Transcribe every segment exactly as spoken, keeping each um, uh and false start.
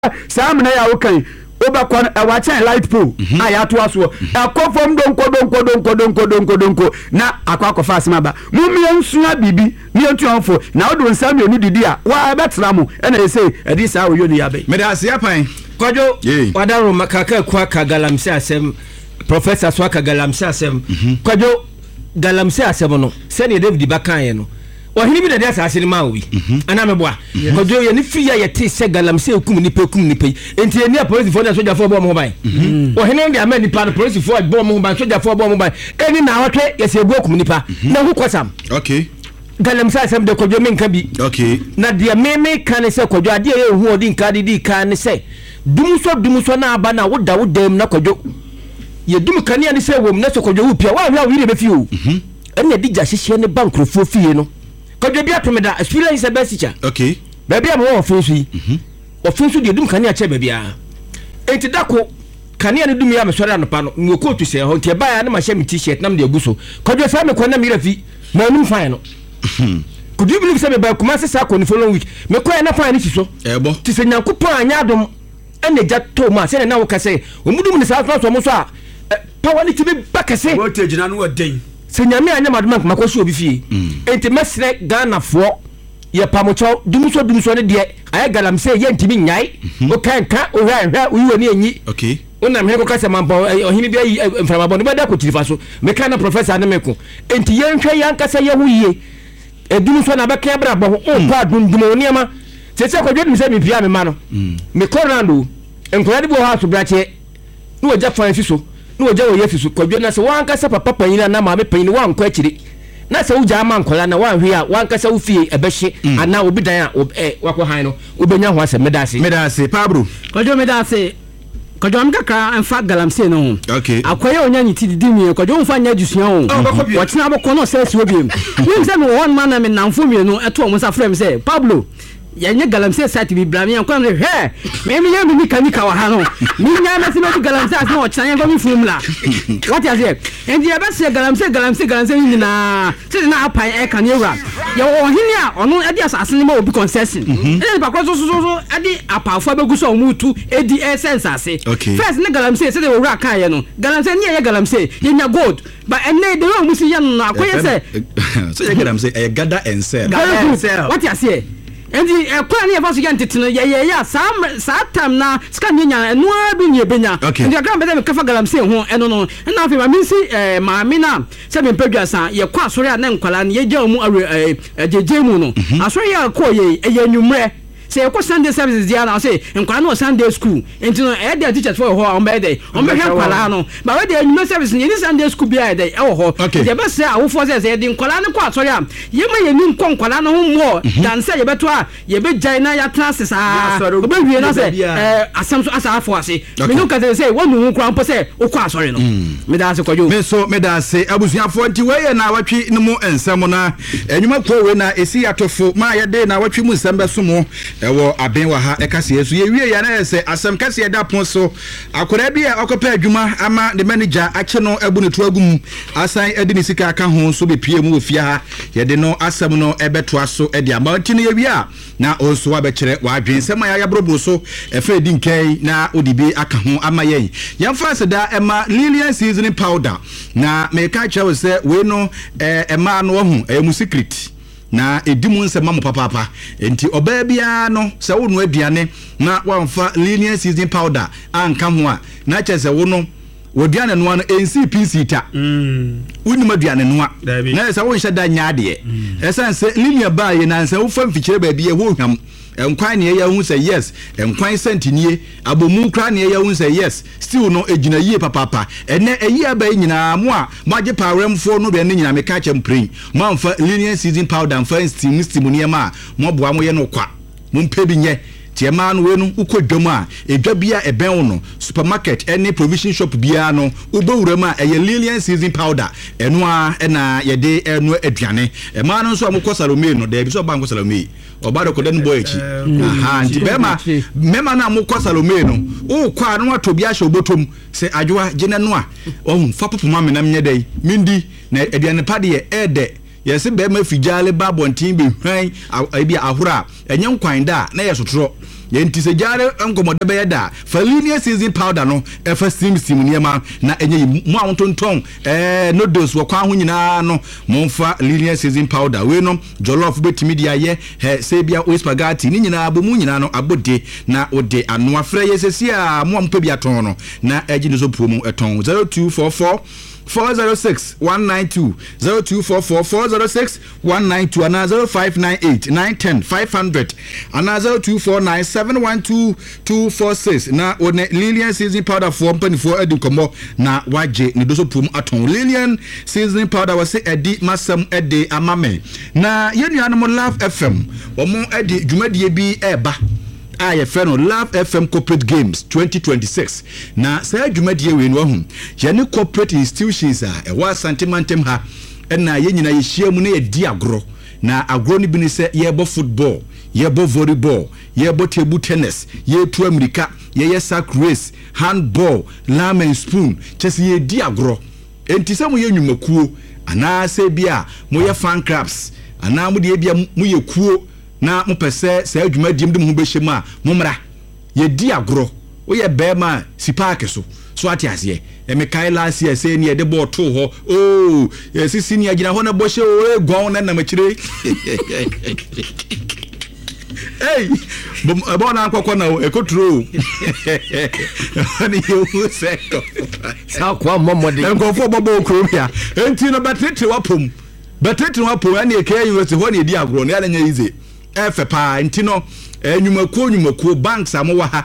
saa mena ya wokan oba kwa awacha light pole aya to aso akofom donko donko donko donko donko donko na akwa akofa asema ba mumie nsua bibi ni entuanfo na odo nsam yenu didi a wa betra mu na ese edi saa wo yoni yabe me da se apan kwajo wadaro makaka kwa ka galamse asem professor swaka galamse asem kwajo galamse asem no se ne David Bakaye no ohini bi da dia saase ni ma owi ana meboa kodo ye ni fiya ye te se galamse okum ni pe okum ni pe enti eni a police for na soldier for bo mo ban ohini ndi amani pa na police for bo mo ban soldier for bo mo ban eni na awotwe ye se bo okum ni pa na hu kwasam okay galamse asem de kodo menka bi okay na dia meme kan se kodo ade ye hu odi nka de di kan se dumso dumso na aba na woda wodam na kodo ye dum kan ya ni se wom na so kodo wu pia wa hwa wi re be fi o eni di ja hihye ne bankrofo fie no kodo bia to me da experience be teacher okay baby am wo ofensu yi ofensu de dum kan ya che baby a enti dako kan ya ne dum ya me sori anopa no ngo coat se ho nti ba ya ne ma hye me t-shirt nam de aguso kodo sa me kwana me rafi na num fine no could you believe say me ba kuma se sa ko ni following week me ko ya na fine ni siso ebo ti se nyankopon anya adom ene ja to ma se na wo ka se omudum ni sa so mo so a power ni ti be ba ka se voltage na no wadin se nyame anya madman makoso obi fie enti mesre Ghana fo ye pamocho dumso dumso ne de aya galamse ye ntimi nyai o kan ka o hwa hwa o yiwani enyi okay ona me ko kasa mampa ohini bia yi mframabo ne bada ko tirifa so me kana professor ne meko enti ye nhwe yan kasa ye hu yie edumso na beka bra bo o pa dundumo niama se se ko dwedum se me pia me ma no me korando enkwade bo ha so brache no oja fan fi so no oja wo yefisu kwadwo na se wan kasa papa panina na ma me panina wan kwa akiri na se uja ama nkola na wan hwe a wan kasa wo fie ebehye ana obi dan a eh wako han no obenya ho asem medase medase pabro kwadwo medase kwadwo am kakra emfa galamse no okay akoye onya nyiti didi mi kwadwo mfa nya jusua ho wachina aboko no se se obiem nim se me one man na me namfo mi no eto mo sa frem se Pablo yenye galamse site bi bla mi an kwa me he me me yemi ni kanika wa ha no mi nya na se me galamse as no chanya kwa mi fumla what you say and you be say galamse galamse galamse ni na se na apan e kan yewra ye wo hini a ono e di asase ni ma obi concession e ba kwa so so so e di apafo be guso omutu e di essence ase first ne galamse se de wura kan ye no galamse ni ye galamse ye nya gold but enne de wo musi ye no akoye se so ye galamse e gada and sell what you say endi e kwa ni e faso yan titino ye ye ya sa sa tam na ska nyanya no abi ni ebenya endi akran be me kafa galamse ho eno no na afi ma minsi eh maami na se me pedwa sa ye kwa asori a na nkwala na ye gya mu awe jeje mu no asori ya ko ye ye nwumre say ko Sunday services dia na say nkwala no Sunday school enti no e dey teachers for ho on be dey on be nkwala no ba we dey new service ni Sunday school bia dey e ho dey be say awofo say say dey nkwala ne ko asori a ye ma ye ni nkwala no ho mo dan say ye beto a ye be jai na ya transe sa obe wie na say eh asem so asa afo ase me no ka say wonu hu kran po say o ko asori no me da se kwajo me so me da se abusuafo nti we ye na watwi ne mu ensem na enwuma ko we na esi atofo ma ye dey na watwi mu nsem be so mo ewo aben wa ha ekase yesu ye wie ya na se asem kase da pon so akora bi a okopa adwuma ama the manager ache no ebu ne to agum asan edi ne sika aka ho so be pie mu ofia ha ye de no asem no ebeto aso edi ama nti ne ye wie a na onso wa be kire wa adwen sema ya yabrobro so efa edi nkai na odibi aka ho ama yen yemfa se da ema Lilian seasoning powder na me ka chawo se we no ema no ho e mu secret na edimu nsema mo papa enti oba bia no se wo no aduane na wamfa Lilian seasoning powder anka ho a na che se wo no wodiane no no N C P C ta mm unima aduane no na se wo hye da nyaade esa se Lilian ba ye na se wo fa mfikire ba bia wo hwam enkwan ne ya hu say yes enkwan sentiniye abomu kra ne ya hu say yes still no ejina yie papa ene eyi aba nyina mo a maje pawremfo no be ne nyina me ka chem pray mo amfa Lilian seasoning powder amfa steam steam ne ma mo boa mo ye no kwa mo mpe bi nye tiema no we no ukodwom a edwa bia eben no supermarket any provision shop bia no ubewuram a eye Lilian seasoning powder eno a na ye de eno aduane e ma no so amko salome no de bi so banko salome obado ko den boy echi aha nti bema mema na amko salome no o kwa no atobi a shobotom se adwoa gene no a ohun fa popoma me na menye dai mindi na aduane pade e de yes be ma fijale babontin be hwan ebi ahura enye nkwan da na ye sotoro yenti se jare enkomode be da fa linear season powder no e fa steam steam niema na enye mu awontonton eh noodles wo kwa ho nyina no momfa linear season powder we no jollof betimi dia ye he se bia o spaghetti ni nyina abomu nyina no abode na ode ano afre yesesi a mo ampa bia ton no na eji no so promo eton zero two four four four zero six one nine two zero two four four four zero six one nine two and zero five nine eight nine one zero five hundred and zero two four nine seven one two two four six na one Lilian season powder for company for edi komo na waje ni doso pum aton Lilian season powder was say edi masam edi amame na yenu anamo Love F M omo edi dwumadie bi eba I F N Love F M Corporate Games twenty twenty-six na say dwumadie we no hu ye ne corporate institutions a e wa sentimentem ha na ye nyina ye hia mu na ye di agro na agro ni bi ni say ye bo football ye bo volleyball ye bo table tennis ye tu america ye ye sack race handball lam and spoon chese ye di agro enti say mu ye nwumakuo ana say bia mu ye fan clubs ana mu de bia mu ye kuo na mo pese se adwumadie mde mo be hyem a mo mra ye di agro wo ye be ma si park so so ati ase e me kai last year say ne de ball to ho oh ye si senior gina ho na bo hye o egon na na makire hey bo na akokọ na ekoturo ani you say sa kwa momode enkofo bobo okro bia enti no batete wapom batete wapom ani e kai university ho na di agro na ya nya ize efe pa ntino enwumakuo enwumakuo banks amowa ha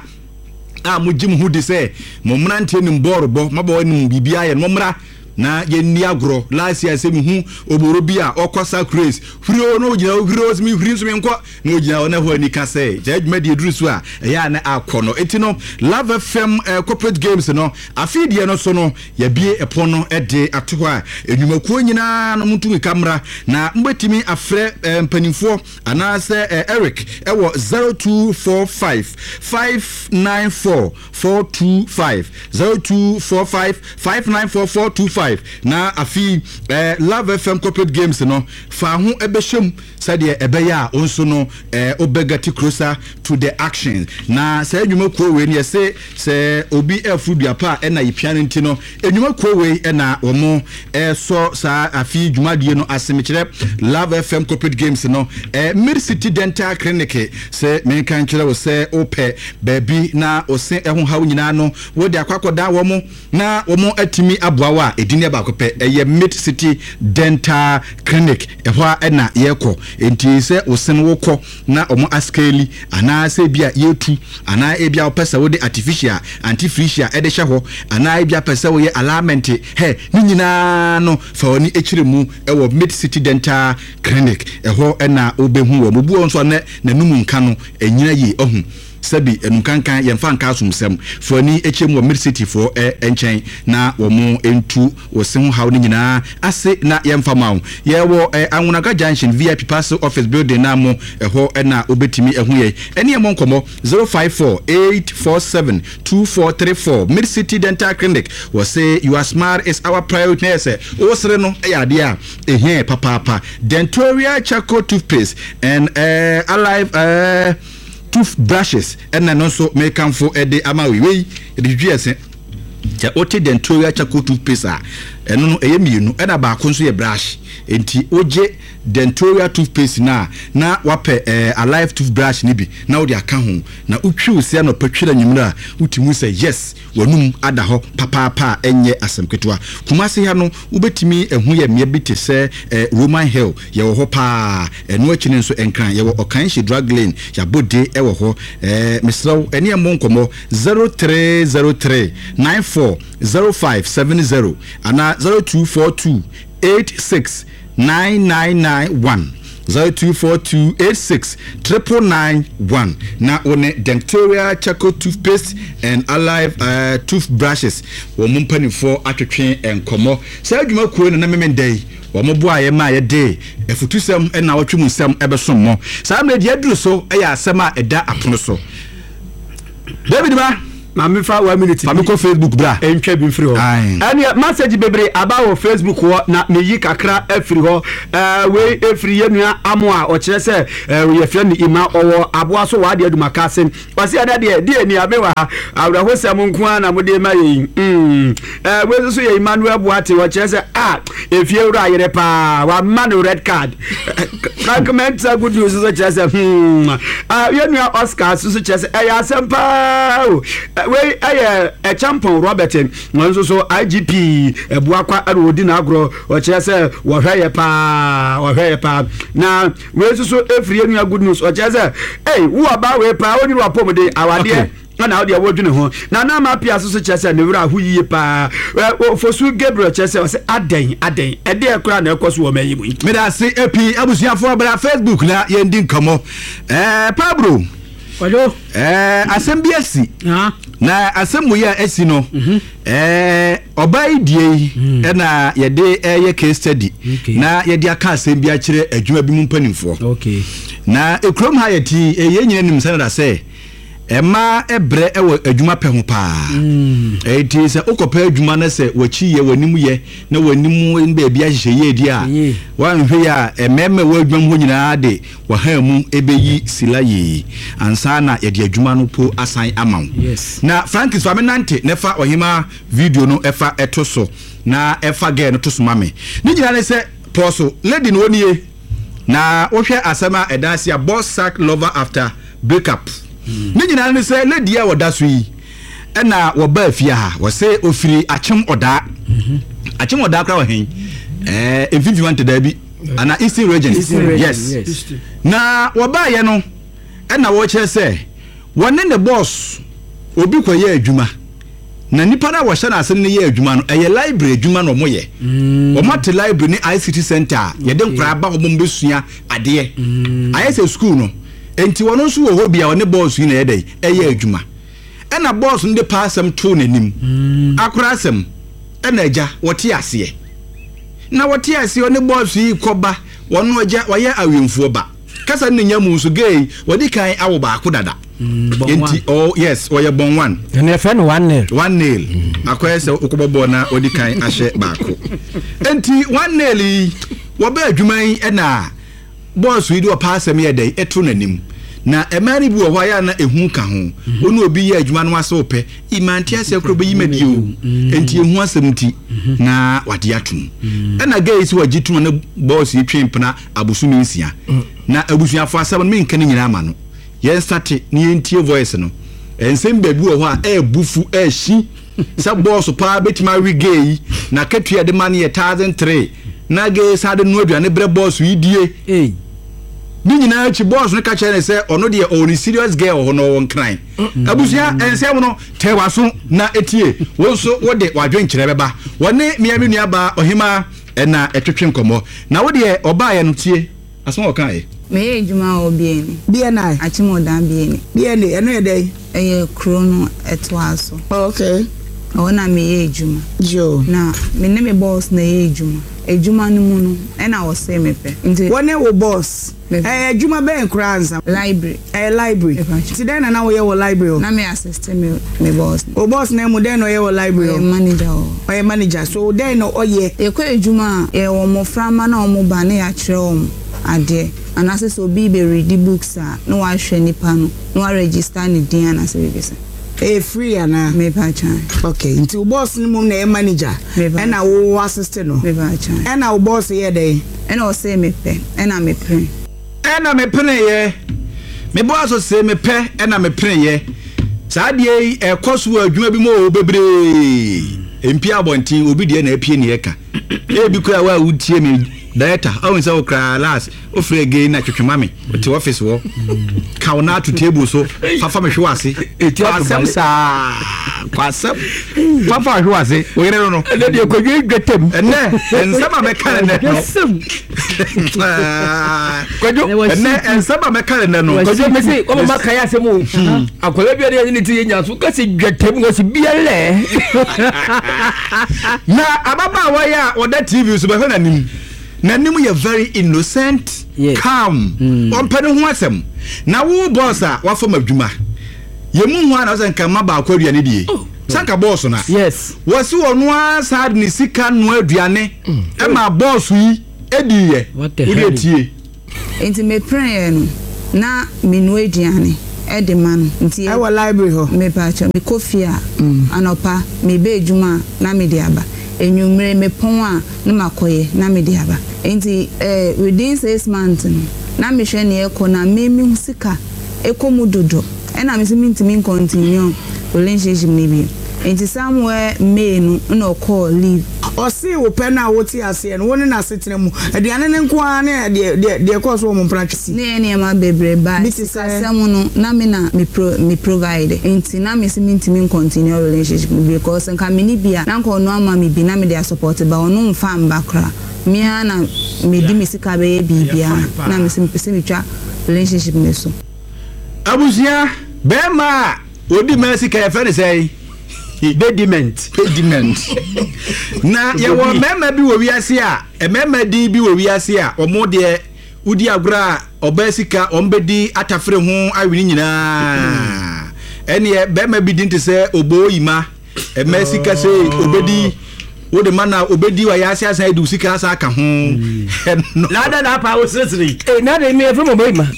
a mujim hu de se mo mrante nim borbo mabo nim bibia ye no mra na ye ni agro last year se mi hu oboro bi a okosa craze huro no gina huro mi huri so mi nko no gina ona ho ani ka se judgment de drusu a ya na akono etino Love F M uh, corporate games no afidie no so no ya bie epo no ede ato a enwumakuo nyina no mutumi kamera na mbetimi afre uh, mpanimfo ana se uh, Eric ewo zero two four five five nine four four two five zero two four five five nine four four two five na afi eh, Love F M corporate games no fa ho ebehwem sade ebeya onso no eh, obegati closer to the action na say enwuma ko we ne say say obi afudua pa e na yipian nti no enwuma ko we e na omo eh, so sa afi dwumadie no asemekire Love F M corporate games no eh, Mid City Dental Clinic say men kan kire wo say ope baby na ose ehun hawo nyina no wo de akwakoda wo mo na wo mo atimi aboawa edine ba kope eye Mid City Dental Clinic ehwa e na yeko enti se osen wokọ na omo askeli ana se bia yetu ana e bia opesa wo de artificial antifreezia e de hye ho ana e bia pesa wo ye alignment he ni nyina no fa oni echiremu e wo Mid City Dental Clinic ehọ e na obehu wo mobu onso na nanum nka no enyina yi ohun sabi enunkankan yemfa nka asumsem fani echemu Mid City for enchen na wo mo entu wosen hawo ni nyina ase na yemfa mawo ye wo Anwunaga Junction V I P pass office building na mo eho na obetimi ehu ye ene ye monkomo zero five four eight four seven two four three four Mid City Dental Clinic wo say your smart is our priority say o sere no e ade a ehie papa papa Dentoria Charcoal toothpaste and uh, alive uh, toothbrushes and then also make am for ede amawi we ede dwese ja oti Dentoria Charcoal toothpaste a eno no eye mienu e na ba ko nso ye brush enti oje Dentoria toothpaste na na wape eh, alive toothbrush ni bi na wo de aka ho na utwi ose no patwira nyimra utimu say yes wanum ada ho papa pa enye asemketwa kumase ha no ubetimi ehu ye me bi te se eh, Roman Hill ye wo ho pa eno achi nso enkran ye wo Okanshi drug lane ya bode e wo ho eh, misraw ene em nkomo zero three zero three nine four zero five seven zero ana zero two four two eight six nine nine nine one zero two four two eight six nine nine one na one Dentoria Charcoal toothpaste and alive uh, toothbrushes wo mumpani for atwetwe enkomo sa adwuma kuo na memendai wo mobo aye ma ye de efutusem na wotwemu nsem ebesom mo sa na de aduru so eya asem a eda apono so David ba ma me fa one minute fa me ko Facebook bra entwa bi free ho and message bebre about Facebook ho na me yi kakra afri ho eh we afri yenua amo a o kire se ye friend ima owo aboa so wa de aduma ka sem wase ada de de ni abewa awra ho sem nko na mo de ma yi mm eh we so ye Emmanuel Boate o kire se ah efie wura yere pa wa man red card comment good news so kire se hmm ah yenua Oscar so kire se eh ya sem pa we eh e champion Robert nso so I G P ebuakwa arodi na agro o kire se wo hweye pa wo hweye pa na we so every enu good news o kire se eh wo aba we pa oni wa pomode awade na odi awodwene ho na na ma pia so so kire se ne wura hu yiye pa fosu Gabriel kire se o se aden aden e de ekura na ekoso wo mayi mu me da se epi abusuafo bra Facebook na ye ndi nkomo eh Pablo Kwado eh asembiasi ha na asemu ya esi no eh obai die e na ye de eh case study na ye de aka asem a kire adwuma bi mu mpanimfo okay na ekrom ha ye ti ye nyina nim sene da se ema ebre ewo adwuma pe ho pa eh ti se okopa adwuma na se wachi ye wanim ye na wanim nbe bia hyehyɛ ye di a wanhwe ya ememe wa adwuma ho nyina de wa ha mu ebeyi silaye ansa na ye de adwuma no po asan amaw na Francis fa menante ne fa ohima video no efa etoso na efa ge no toso mame ni nyina ne se poso lady no nie na wo hwɛ asama edase a boss sack lover after breakup ni nyina ne se lady a woda so yi na wo ba afia ha wo se ofiri achem oda achem oda kra wo hen eh emfifi want da bi ana Eastern region yes, yes. na wo ba ye no na wo kire se wone ne boss obi koye adwuma na nipa na wo hye na asem ne ye adwuma no eye library adwuma no mo ye o mate library ni I C T center ye de nkra ba wo mbesua ade aye se school no enti wono nso wo hobi a wone boss yi na ye dai eye adwuma e na boss no de passam to nanim akura asem e na agya wote ase na wote ase one boss yi koba wono agya waye awemfuo ba kasa ne nyamu so gay wodi kan awo ba ko dada enti oh yes woye bon one ne fe no one nail one nail akoye se okobobo na wodi kan ahye ba ko enti one nail wo ba adwuma yi e na boss yi do passam ye dai eto nanim na emari bu wo ya na ehu ka ho onu obi ye adwuma no ase ope imantia se kro be yimedio enti ehu asemti na wade atum e na gay si wagitu na boss yi twempna abusumi nsia na abusuafo asem no menka ni nyina ama no ye start ni entie voice no ensem bebi wo ho a e bufu e hyi sa boss pa betima wi gay na katua de man ye one thousand three na gay sa de no aduane bre boss yi die eh ni nyina chi boss no ka chere se ono de o serious girl ho no won kran abusia ensem no te waso na etie wonso wo de wadwen kire beba wone mia me nua ba ohima na etwetwe nkomo na wo de oba ye no tie aso wo kan e me ejuma obieni bia na achimodan bieni bia ne eno ye dey eye krono etwaso okay ona me ejuma jo na me ne me boss na ejuma ejuma no mu no e na wo se mepe nti wone wo boss eh ejuma be nkranza library eh library ti den na wo ye wo library na me assist me me boss o boss na mu den no ye wo library manager o ye manager so den no oye e ko ejuma e wo mo frama na wo ba na ya kire wo ade anase so bi be read books a no wa hwe nipa no no wa register ni din anase be se eh free ana me pa chan okay nti boss ni mum na e manager e na wo assist no me pa chan e na wo boss ye dey e na o se me pe e na me pre e na me pre ye me boss o se me pe e na me pre ye sa de e koso adwuma bi mo bebre empi abontin obi de na apie ne eka e bi kura wa wutie me data awon say okra last ofre again na twetwema me to office wo kauna to table so fafa me hwase kwasem sa kwasem fafa hwase o yere no ne de ko gwetem ene ensama me kan ne no kwajo ene ensama me kan ne no kwajo me say o ma kan ya se mu akola bi de ni ti nya so ka se gwetem go se biale na ababa wa ya oda T V so be hwe na nim na nim ye very innocent, yes. Calm. Mm. On pene ho asem. Na wo boss a wa fam adwuma. yemu ho ana sanka ma ba akwa aduane die sanka boss na yes wasi onu asad ni sika no aduane e ma boss yi ediye uri etie enti me pray no na menu aduane e de man nti e wa library ho me pa cha me coffee a anopa me be ejuma na me de aba enyumre me pon a na makoye na me de aba enti eh within six months na me hwe ne ekọ na me mi sika ekomu dodo e na me se mi ntimi continue relationship ni bi enti somewhere me no na call leave o si wo pe na wo ti ase no woni na setena mu aduane ne nko a ne de de de course wo mo practice ne ne ma bebre ba asem no na me na me pro me provide enti na me se mi ntimi continue relationship because nka me ni bia na nko no ama me bi na me dey support ba ono mfa mba kra me na me di me sika be bibia na me se me twa relationship me so abusia bema odi mercy ka yafa ne say bediment bediment na ye wo mema bi wo wiase a e mema di bi wo wiase a omo de udi agura obasika ombedi atafre ho awini nyina ene ye bema bi din te say oboyima e mesika say obedi wo de mana obedi wa yase asan edu sika asa aka ho na da na pa wo sesiri eh na de me from oboyima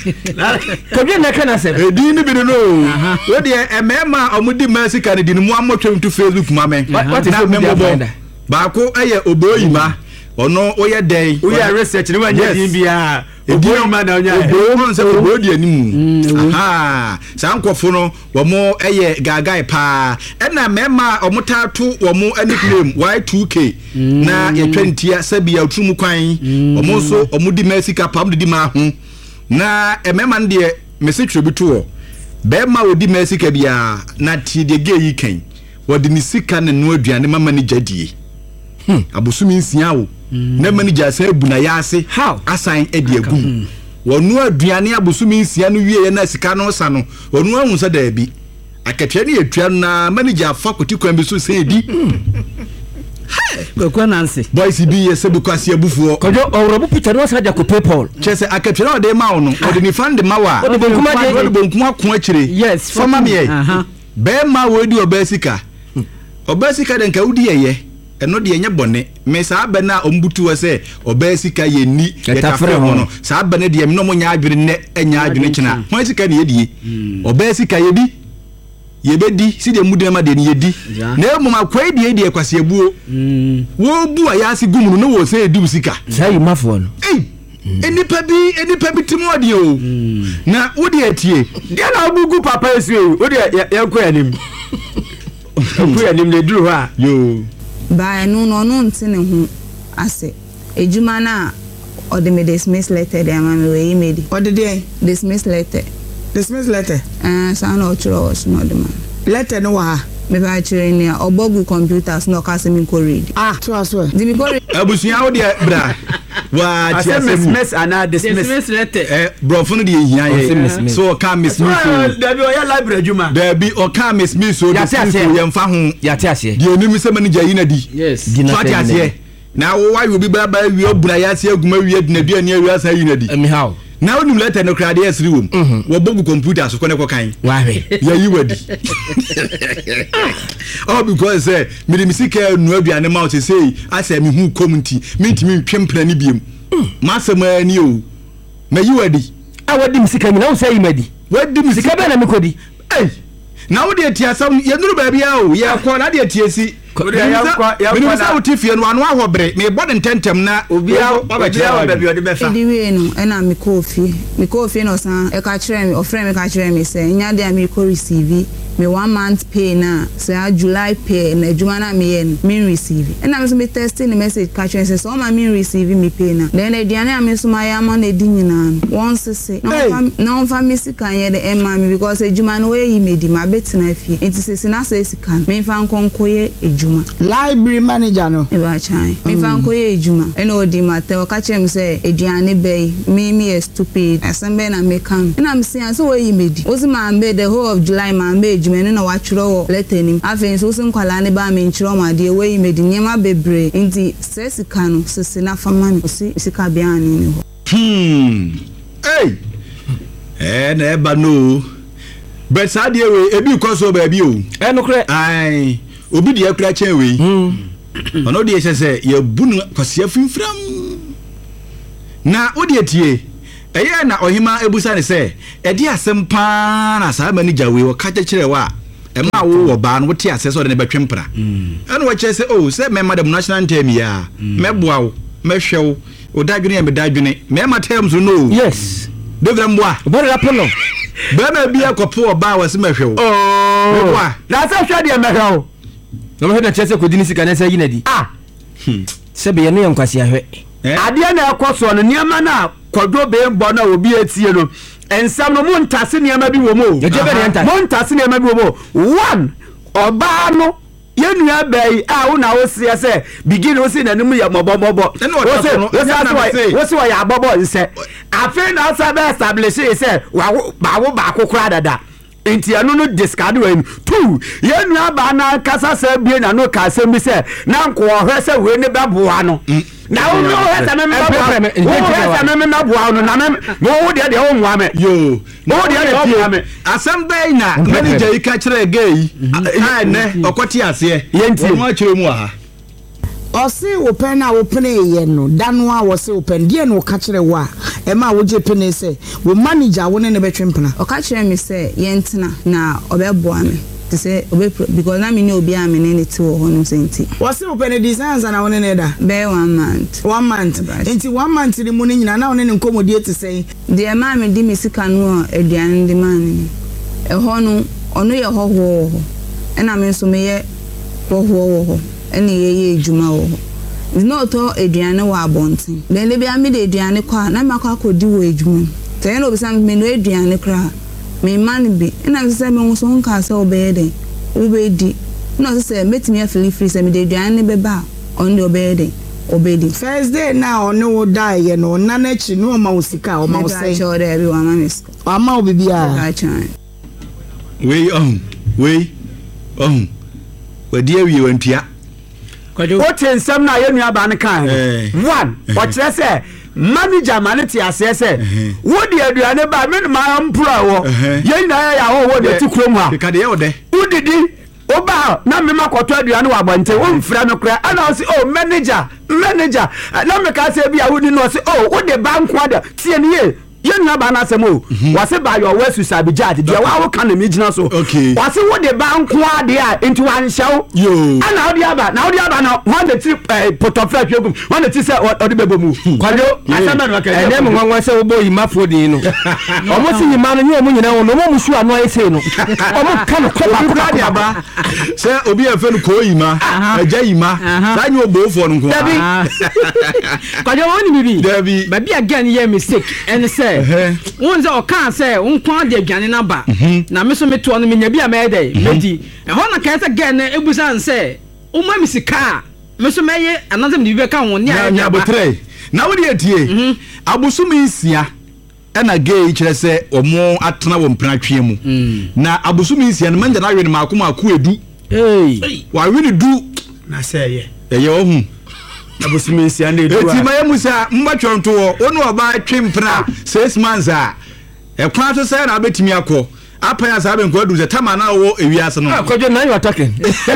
ko bi na kana se edi ni bi no wo de emema omudi mesika ne din mu amotwem to Facebook mame what is the ba ko eye oboyima ono oye den oye research ni wanya din bia oboyima na onya obo se obodi animu aha sankofo no wo mo eye gagai pa e na mema omotatu wo mo nickname Y two K na ye twenty sabia otumu kwan wo mo so omudi mesika pam di ma ho na emema de message bi to be ma odi mesika bia na ti de ge yi kan wo de ni sika ne no aduane mama ni jadie hmm abosumi nsia wo na manager say bu na yase how asan edi agum wonu aduane abosumi nsia no wie na sika no sa no wonu ahun sa da bi akatwa ne etua na manager fa koti kwan bi so say di Kwa Nancy boys bi yese bi kwase abufuo kojo orobu picture no sa ja ko PayPal chese akatwa no de ma no o de ni fan de ma wa o de bonkuma de o de bonkuma ko akire yes fama me aha be ma wo di obasika obasika de nka udi yeye eno de enye bone me sa ba na ombutu wa se obasika ye ni yetafre ho no sa ba na de me no mo nya adwene ne enya adwene kina ho sika ne yedie obasika ye bi ye bedi si de mude ma de ne yedi na emu makwai de de kwase abuo wo bu ayase gumunu no wo se edu sika sai mafo no eh enipa bi enipa bi timo de o na wo de atie de na obugu papa esu wo de yanko yanim yanko yanim le duru ha yo ba no no no ntene ho ase ejuma na o de me dismiss letter de ama me we email o de de dismiss letter dismiss letter eh sa na o chiro so no de man letter no wa me ba chire ni obogu computers no ka se mi ko read ah so so di mi ko read abusuya wo de bra wa ti dismiss ana dismiss letter eh bro funu de hia ye so ka miss me so da bi o ya library juma da bi o ka miss me so de ye mfa ho ya ti ase de eni se manager yi na di yes so ti ase na wo wa yo bi bra ba wi obura ya se aguma wi adina bi ani awi asa yi na di emi how na onim letter no krade yesri wom wo bogu computer so kone ko kan wa he ya yi wadi oh because say me dem sika nu aduane ma o se say asa me hu community me ntimi ntwempra ni biem ma sama ni o me yi wadi a wadi msika mi na wo say madi wadi msika be na me kodi eh na wo de tia sam ye nuru ba bia o ye ko na de tia si me no sa uti fie no anu ahobre me body ntentem na obi a ba kira ba bi odi be fa di we no e na me ko fie me ko fie no san e ka kire me o friend me ka kire me say nya de me ko receive me one month pay na say July pay na juma na me yen me receive e na me so me testing the message ka kire say so ma me receive me pay na then e diane am so ma ya ma na di nyina once say no fa me sika ye de e ma me because e juma no we yi me di ma betina fie enti say na say sika me fa nkonkoye e library manager no e ba chai me fa nko ye ejuma e no di mate o ka chem say eduane bay me me is stupid asembe na me kan na me say so we medi o si ma mbe the whole of July ma mbe ejuma no na wa chiro letter nim afen so sin kwala ne ba me nchiro ma de we medi nyema bebre nti stress kanu sisi na fama me si sika bia ani ni ho hmm hey eh na ba no but sadie we ebi ko so ba bi o e no kre ai obi de akura chen we ono de yese se ye bunu kwase finfram na odi etie eye na ohima ebusa ne se e de asem pa na sa manager we wo ka kire wa e ma wo wo ba no wote ase so de ne betwempra eno wo kire se oh se me madam national anthem ya meboa wo mehwe wo odadwene ya medadwene me ma terms no yes David Mboa bore rapolo bema bia kopo oba wase mehwe wo oh meboa na sa hwe de mehwe wo no me na chese ko dini sika na sa yina di ah se be ye no yankwase ahwe ade na ekoso no niam na kodwo be mbo na obi etie no ensam no montase niam bi wo mo montase niam bi wo mo one oba no yenua bai a wo na wo sia se begin wo si na nimu ya mobobobo wo se wo se wo ya bobo nse afi na sa be establish se wa ba wo ba kokora dada enti anu no discard we two yenua ba na kasa se bie na no ka se mi se na nko ohwe se we ne beboa no na wo no he se me beboa wo he se me beboa no na me wo de de wo nwa me yo wo de de tie me asem bai na manager yi ka kire gay ai ne okoti ase yenti mo akire mu aha Ose open na open ye no danu a wose open die no ka kire wa e ma wo je pene se wo manager wo ne ne betwempena o ka kire me se yentena na obeboa me to say obe because na me ni obi a me ne ti wo ho no senti wose open designs na wo ne ne da be one month one month enti one month ni mu ni nyina na wo ne ne nkomodie te sei de ma me di me sika no aduan de man e ho no ono ye ho ho e na me so me ye ho ho ho eni ye ye ejuma wo no to aduane wa abonten den le bia me de aduane kwa na makwa akodi wo ejuma te no bisa me no aduane kra me man bi na me se me wo so nka se obede obedi no se metimi afili free se me de aduane be ba on de obede obedi first day na ono wo die ye no na na chi no ma usika o ma usai sure there be wa ma miss o ma obibi a we um we um we dia wi wantua o tensam na yenua ba ne kan one o kire se manager maniti ase se wo de aduane ba me ma mpura wo yen na ya ho wo de ti krom ha ka de ye ode udidi oba na me makoto aduane wa bante wo mfra me kra ana o se oh manager manager na me ka se bia wo ni no se oh wo de bank wada tie ne ye yenua ba na asemo wase ba your west sabi judge dia wa wo kan me gina so wase wo de bank wada a into one show yo ana odi aba na odi aba na one the trip portofra twegum one the say odi bebo mu kwajo asema no ka ene mo nwanwa se wo boyi mafodi no omo si ni ma no nyi omo nyina wo no mo musu anu ayi se no omo ka no ko ba dia ba se obi efe no ko yima aja yima da nyi obofo no ko kwajo woni bibi Dabi ba bia gan ye mistake en say won ze o kan say won kwan de aduane na ba na me so me to no me nya bia me dey medi e ho na kan say gan na ebusan say o ma mi sika me so meye anazem de bi ka won ne anya abotre na wo de atie abusumi nsia ena gay kire se omo atena wo mpratwe mu na abusumi nsia no manja na we ne makoma aku edu hey wa we ne du na say ye ye wo hu abusumi nsia na edu eti maye musa mbatwonto wo onu oba twempra six months a e kwa to say na betimi akọ apa ya sabe nko adu ze tama na wo ewiase no kwajo na you attacking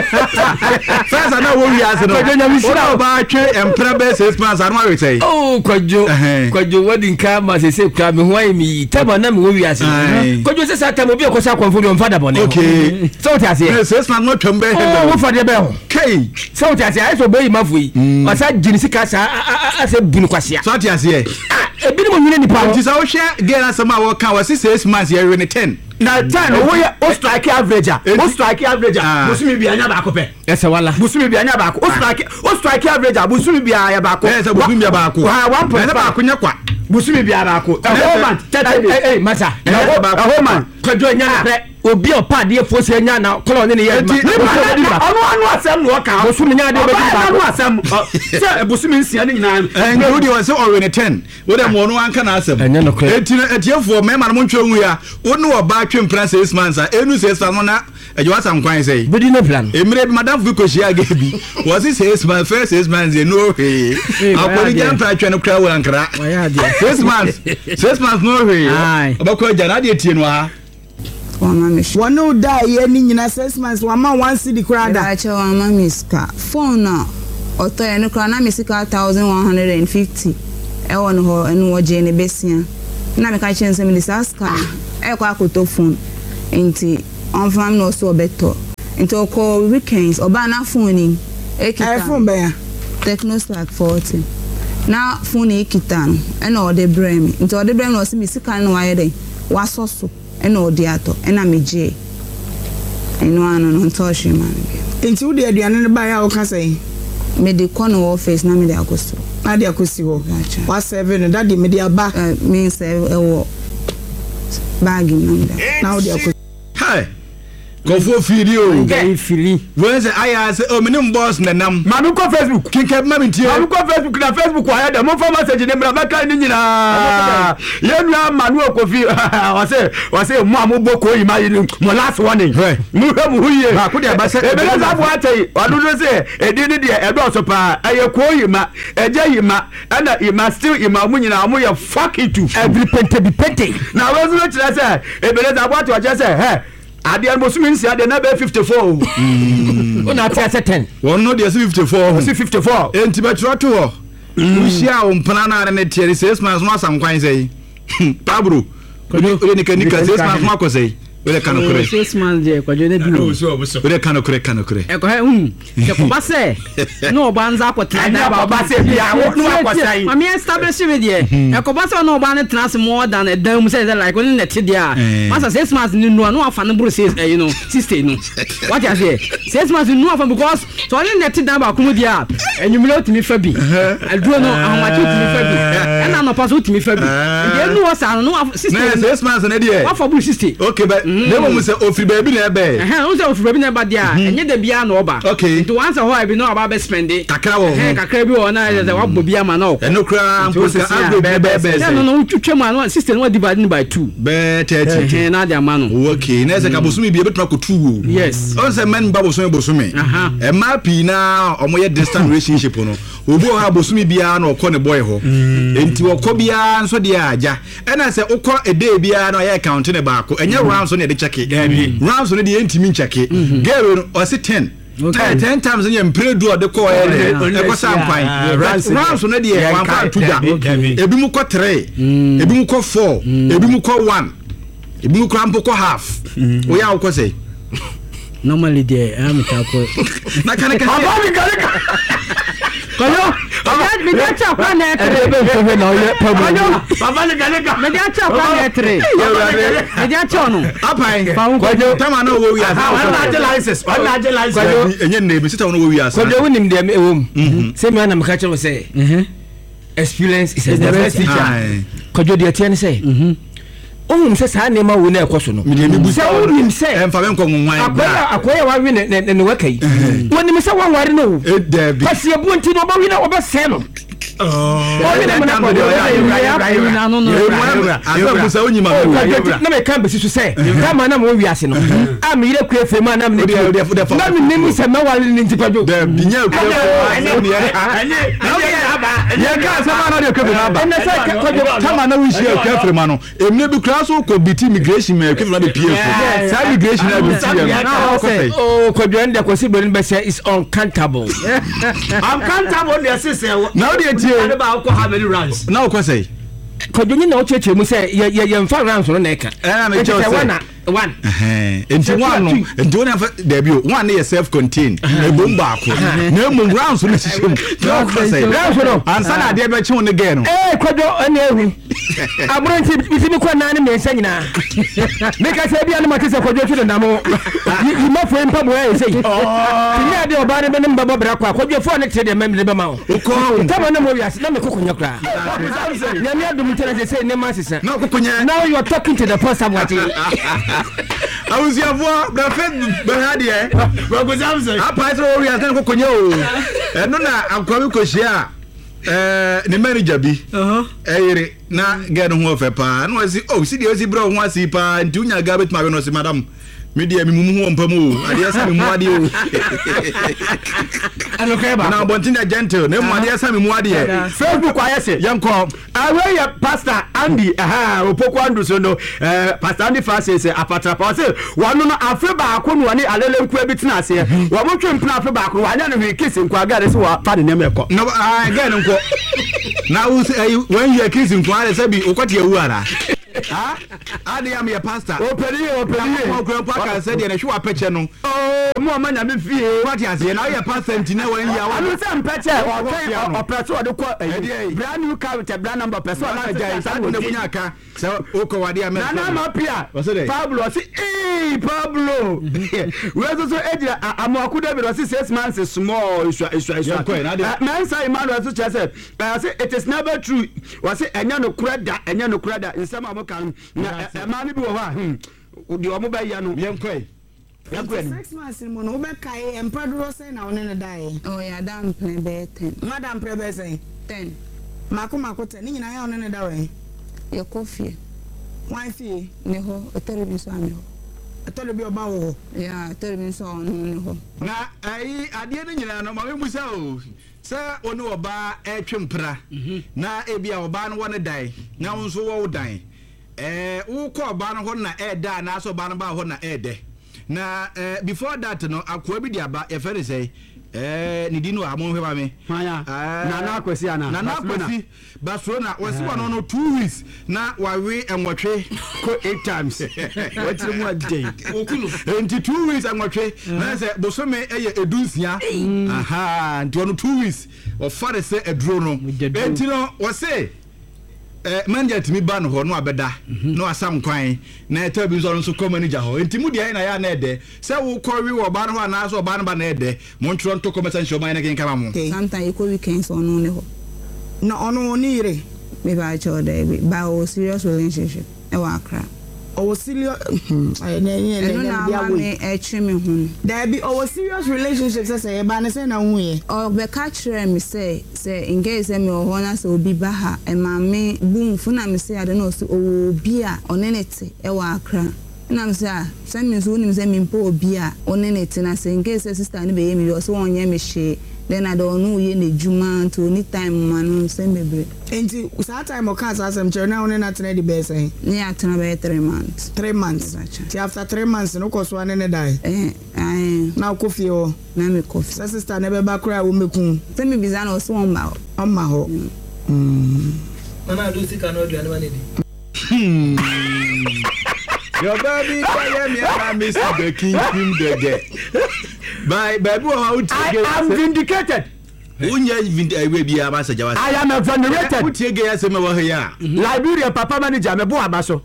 first na wo ewiase no kwajo nya misira ba twe empra be six months anu awe say oh kwajo kwajo wadi nka ma se se kwa me ho ai mi tama na me wo ewiase kwajo se sa tama obi akosa konfo bi mfada bone okay so ti ase six months no twembe oh wo fade be ho kai so ti ase ai so boyi mafui asa jini sika sa ase bunu kwasia so ti ase ebi ni mo nyine nipa ti sa wo hwe girl asema wo kan wo six months ye re ten na ten wo ye o strike average o strike average busumi bi anya ba ko pe ese wala busumi bi anya ba ko o strike o strike average busumi bi anya ba ko ese busumi bi ba ko wa one point ba ko nya kwa busumi bi ba ko woman eh eh mata a woman kwajo nya na pre obi opa de fo se nya na kolo ne ne ye ma anu anu asem no ka busumi nya de be ba anu asem se busumi nsia ni nyina eh wo di wo se already ten wo dem wo no anka na asem eti etiefo me ma no ntwe hu ya wo no oba twempra six months a enu six months na ejo asam kwan sei bedi no plan emire bi madam fi ko shia ga bi wo se six months first six months no he akori jam pra twa no kra wo ankra six months six months no he obako jana de tie no ha wama me hwe one no die ye ni nyina six months wama one city krada acha wama me ska phone na oto ye no kra na me sika one thousand one hundred fifty e won ho enu wo je ne besia na me ka chense me dis aska e kwa akoto phone enti on fam no so beto enti o call weekends oba na phone ni e kita iPhone be ya Technospark forty na phone e kita no e na o de brem enti o de brem no se me sika no wa ye den wa soso e na o de ato e na me je eno ano no touch man enti wo de aduane ne ba ya wo ka sai me de kono office na me de akosto na de akosi ho wa seven that de me de aba me say e wo bag na na wo de akosi hi Kofo video. Ngai fili. When say aya say oh minim boss nanam. Manu ko Facebook. Kinke mami tie. Manu ko Facebook na Facebook wa ya da mo fa message ne mra maka ni nyina. Ye nua Manu Kofi wa say wa say mo ambo ko yi ma yi mo last warning. Mu he mu huye. Ba ko de ba say. E be za bo atai. Wa do do say e di ni de e do so pa. Aye ko yi ma. E je yi ma. And e ma still yi ma mu nyina mo ye fuck it to. Every pente bi pente. Na we zo tira say e be za bo atai wa je say he Adian Bosumin said the number fifty-four. Mm. Na tia ten. One no dey fifty-four. fifty-four. Enti betro ho. We share on plan na na tiere six months no asam kwan say. Pabro. Ko ni kan ni kan six months ma ko say. We dey kanokore. six months je kwajo na bi. We dey kanokore kanokore. E ko he hm. Se ko ba se. No ba nza ko tra na ba ba se bia wo no akwasai. Ma me establish we dey. E ko ba se no ba ne trans more than a dam say like on net dia. Masa six months ni no no afa no bro say you know sister no. What you say? Six months no afa because so on net dan ba ko mu dia. Enyumile otimi fa bi. Aduro no ahwachi otimi fa bi. E na no pass otimi fa bi. Dey no was no sister. Six months na dey. What for bro sister? Okay but Never mu say ofri baby na ebe. Eh, o say ofri baby na eba dia. Enye de bia na oba. Okay. To once how I be no about spend it. Kakra wo. Eh, kakra bi wo na say wa bo bia ma na o. Eno kra ampoka agro be be be. No no no, twetwe ma no system no divide by two. Be thirty. Eh, na dia ma no. Okay, na say ka bosumi bi ebetuma ko two. Yes. On say men ba bosumi bosumi. Aha. E ma pi na omo ye distant relationship no. Obi o ha bosumi bia na okọ ne boy ho. Enti okọ bia nso de aja. E na say okọ e day bia na ye count ne ba ko. Enye round so ne de check. Rounds on the entimi check. Girl or say ten. Okay. ten times in your pray do the call. Echo sam fine. Rounds on the one part two. Ebi mu ko three. Ebi mu ko four. Ebi mu ko one. Ebi mu ko ko half. O ya ko say. Normally there am tako. Na kan kan. Abami kalika. Koyo. Me dey cha kwa na etre. Koyo. Abami kalika. Me dey cha kwa na etre. Me dey cha no. Apai. Koyo. Tama na wo wi asa. One large license. One large license. Enye na ebi sita wo wo wi asa. Koyo wonim dem ewom. Say me na me ka che wo say. Mhm. Experience is the best teacher. Koyo dey tie ne say. Mhm. Ohun se sa na ma wo na ekoso no. Me bu se wonim se. Emfa me nko nwan. Akoya akoya wa wi ne ne wakai. Wonim se wan ware no. E David. Kasi ebu nti no ba wi na obese no. Oh. Obi na na ko ya no no. Asa busa onyima. Na me kan besi so say. Kama na mo wi ase no. Am yire ku efe ma na me ne. Na me nemi se ma wale ni nti kwajo. Da binya ku efe. Enye. Enye aba. Ya ka sama na de ku na aba. Na say kwajo kama na wi share ku efe ma no. Emne bi kra so ko biti immigration me ku na be P F. Sa immigration na bi ti ya. Na say oh kwajo nda ko si bo ni be say is uncountable. Uncountable dey say. Now dey tie. How many rounds? Now ko say. Kwajo ni na o cheche mu say ye ye mfa rounds no na eka. Eh na me cheche say. One. Eh. Enti one no. Enti one fa there bi o. One na self contained. E bom ba ko. Na mo rounds no sisem. Now ko say. Rounds no. Ansa na de be che won ge no. Eh kwajo ene ehu. Abronti bitimi kwa na ne mensa nyina. Me ka say bia na ma kese kwajo twe na mo. Yi ma fo empa bo e say. Oh. Ti ya de oba ne be ne mbabo bra kwa kwajo fo ne te de mem de be ma o. Ko. Tama na mo wi ase na me kokonya kra. Na me adum tena say ne ma sesa. Na kokonya. Now you are talking to the person what Awusia vo na Facebook be ha de e. Wa go samse. Apa so wi ase kokonya o. Eno na akwa bi ko hia eh ne manager bi. Uh-huh. Eyire na get ho fe pa. Na wasi oh si de osi bro ho asi pa nti unya ga betima be no si madam. media me mumu ompamu ade sa me mu ade o ano kai ba na bontina gentle na mu ade sa me mu ade Facebook ayese yanko awe ya pastor Andy aha opoko andu so no eh pastor Andy Francis apatra pa say wonu no afe ba akonu wani alele nku ebitina ase wo mo twempna afe ba akonu wanya no hwe kiss nku agade so wa fa de ne meko no ah again nko na when you are kissing nku ale sabi okoti ewu ara ah ade am your pastor operi operi mo kro pa ka say de na hwe apeche no oh mo ma nya me fie what you say na your pastor ntine wan ya wa anu se mpeche o opeso o de ko brand new car with a brand number person na ja sa ne bunya aka so oko wade am na na ma pia Pablo si eh Pablo we so so ejira amoku David o si six months small iswa iswa iswa man say Emmanuel so say say it is never true we say enya no kura da enya no kura da nsema mo kan na ma ni bi wo ha odi o mo ba ya no yenkoi six months mo no be kai empedro say na one ne dai oh ya dam plan be ten madam prebe say ten mako mako ten ni nyina ya one ne da we ye coffee wan fie ne ho otere bi so ame ho atole bi oba wo ya otere bi so ono ne ho na ai ade ne nyina no ma me musa o sa oni oba e twempra na ebia oba no wone dai na wonso wo dan eh wo ko oba no ho na e da na so oba no ba ho na e de na eh before that no akwa bi dia ba e fere say eh ni dinu amon hwe ba me haya na na akwasi ana na na akwasi Barcelona wasi wa no two weeks na wa we enwotwe ko eight times what you want day okunu enti two weeks enwotwe na say bosome eye edunsia aha enti ono two weeks o fare say edro no enti no wo say eh manager timi ba no ho no abeda no asam kwan na eta bi zo no ko manager ho enti mu dia na ya na ede se wo ko wi wo ba no ho na so ba no ba na ede mo ntro nto ko message man na ken kama mo sometimes you go weekends ono ne ho no ono oni ire me ba cho de ba o serious relationship e wa akra o serious eh na yen na na bia wo me e twi me hu there be o serious relationship say say e ba ne say na hu ye o be ka kire me say say in case me o ho na say obi ba ha e ma me boom fu na me say ade na o so obi a onenete e wa akra na me say say me so ni say me mpo obi a onenete na say in case sister ni be ye me o so won ye me hye then I don't know ye ne juma to any time man say mebre enti that time o can asem chere na one na tena di be say ni atena be three months three months ti after three months no ko so ane ne dai eh ai na ko fie o na me ko fie sister na be ba kra wo mekun say me biza na so on ba on ma ho mm mama do sika no aduane ma ne di your baby quiet me and miss the king him the Bye, baby, how to I am vindicated. Unya vindicated. We are master. I am exonerated. Put your gas in my hair. Liberia, Papa manager, me bo abaso.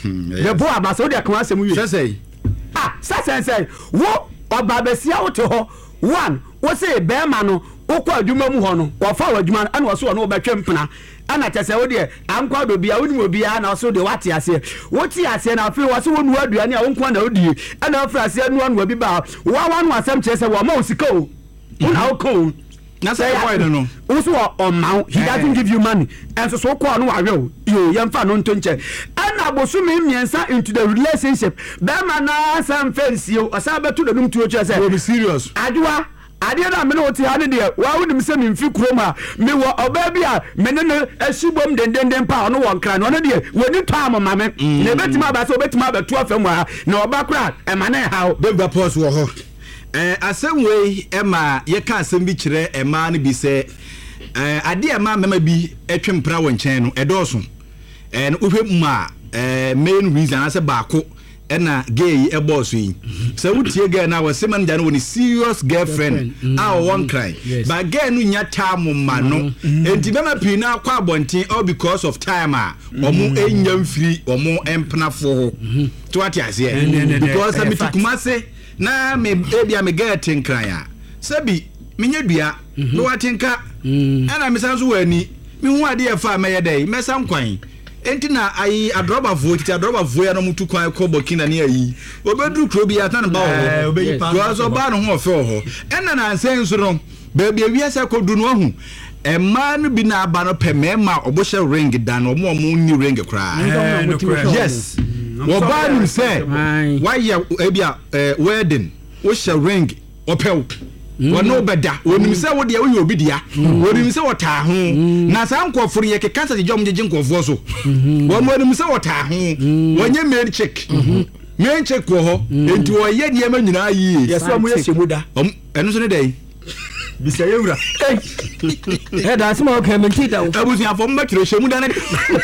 Me bo abaso, they come say. Say, ah, say say. Wo obabesia wo to ho. One, wo say be ma no, wo kwa adwuma mu ho no. Wo fa wa adwuma ana wo so no betwe mpena. Ana chese wo de ankwa do bia woni mo bia na so de wate ase. Wo ti ase na afi wo so wo nu aduane a wo nkwa na odi. Ana afi ase nu anu bi ba. Wo wa nu asem chese wo ma osika o. Wo na wo ko. Na say boy no. Wo so o ma he doesn't give you money. And so so ko no wa we o. Yo yemfa no nto nche. Ana bosumi miensa into the relationship. Be ma na sam fancy o. Asa betu de num tuo chese. Be serious. Adwa ade na me no ti ade de wa wonim se me mfi kroma me wo oba bi a me ne no asibom dendenden pa no won kra no no de woni to amama me na betima ba se obetima ba tu afam ha na oba kra e ma na ha David Pause wo ho eh asem we e ma ye ka asem bi kire e ma no bi se eh ade e ma mama bi etwempra wo nchen no e doso eh no hwe ma eh main reason ase baako ena gay e boss yi so wutie gay na was man jana woni serious girlfriend ah one cry but gay no nya time ma no enti be ma pi na akwa abonten all because of time ah omo enyam free omo empnafo to what you say because me tukumase na me ebia me gay tin cry ah sabi menya dua no watenka ena me sanso wani me hu ade e fa me yedai me san kwan enti na ai adroba vote adroba voya no mutu kwan ko bokina ne ayi obedu kro bi atan ba ho obeyi pa so ba no ho ofe ho enna na nsen so no ba bia wiase ko du no hu e ma no bi na aba no pe mema oboshe ring dan omo omo ni ring kra yes wo ba nim say why ya ebia wedding wo share ring opew wono beda wonim say wo de wo ye obi dia wonim say wo ta ho na san nkofo ye ke kansa jom jeje nkofo so wono wonim say wo ta ho wonye main check main check wo ho enti wo ye de ma nyina yi yeso mo ye shemuda eno so ne dai bisa yewura eh da asma o kementi da abusi afo mba kire shemuda ne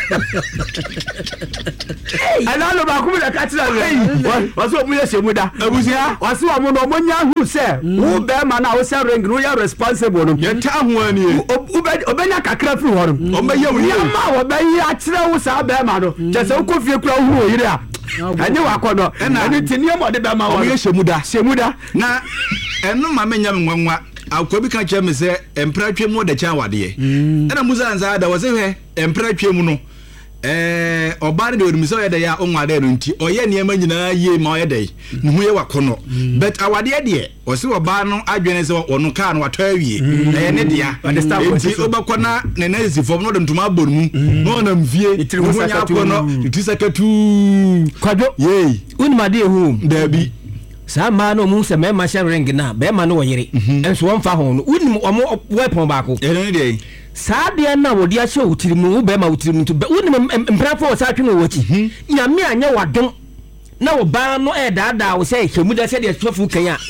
ana lo ba ku da katira we waso mu ye shemuda abusi ha waso amu no mo nya hu se wo be ma na wo se ring no ya responsible no ye ta ho ani obenya kakra fi ho no o be ye wo ya ma wo be ya kire wo sa be ma no je se wo kofie kura hu yire a anye wakono ene tiniem ode be ma wo ye shemuda shemuda na eno ma menya nwanwa akwabi kan che me se empratwe mu de cha wade ena muza nza da wo se hwe empratwe mu no eh obare de odumisa ye de ya onwade no nti oye niema nyina ye ma oye de ne hu ye wakono but awade de o se oba no adwene se ono ka no wato awie eh ne dia nti obakona ne na sifom no de ntuma abonu no na mvie hu nya akono tisakatu kwadwo ye unimade hu dabi sama no mu se mema share ring na be ma no yire enso won fa ho no unim omo weapon baako ene de saade na wodi a show tirimu be ma utirimu to be unim mprafo sa atwe wo chi nyame anya wadon na wo ba no e daada wo se hwemuda se de tofu kan a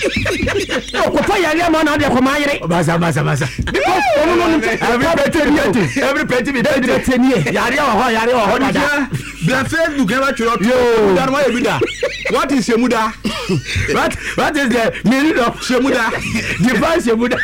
ko fa yare ma na de ko ma yire basa basa basa no no no every petty every petty be petty yare wa ho yare wa ho dada bla Facebook e ba churo to dan ma ebida what is shemuda what what is the meaning of shemuda define shemuda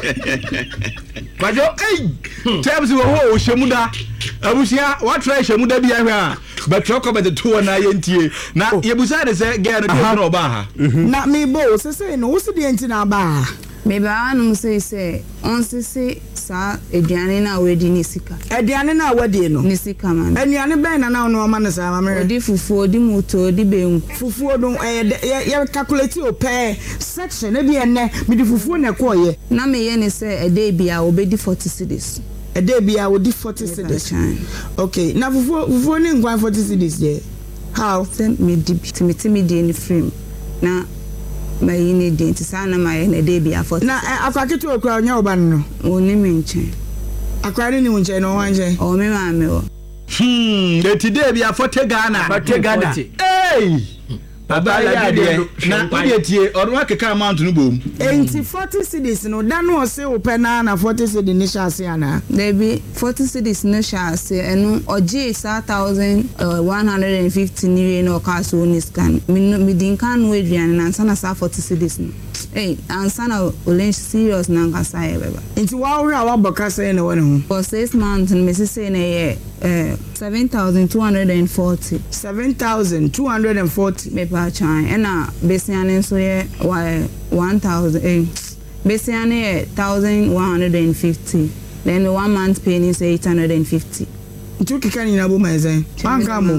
kwajo eh terms wo ho shemuda abusia what try shemuda bia hwe a but talk about the two na yentie na yebusa de se get no no ba ha na me bo se se no wo se de enti na ba me ba anu se se on se se sa eduane na wedi ni sika eduane na wedi no ni sika man eduane ben na na no ma na sa ma me odi fufu odi moto odi benku fufu no eh ye calculate o pe section e bi enne me di fufu na ko ye na me ye ne se ede bia obedi forty cedis ede bia odi forty cedis okay na fufu fufu ni ngwan forty cedis ye how send me di timiti me di ni frame na my ini dent sana my na dey bia for na akwaketu okura onya oba no oni me nche akwari ni nche no wanje o me ma me o hmm de ti dey bia for te Ghana for te Ghana eh baba ya de na odi etie orun akeka amount no bom enti forty cedis no da no se ope na na forty cedis ni shase ana there be forty cedis no shase enu oje one thousand one hundred fifty ni no ka so ni scan mi din kan no aduane na sana sa forty cedis no eh ansana olen serious na nkasa ye baba enti wa wura wa boka say na wone ho for six months me say na ye eh seven thousand two hundred forty seven thousand two hundred forty me pa chan ena besiane so ye one thousand eh besiane ye one thousand one hundred fifty then one month pay is eight hundred fifty ntu kika ni na bo ma zen banka mo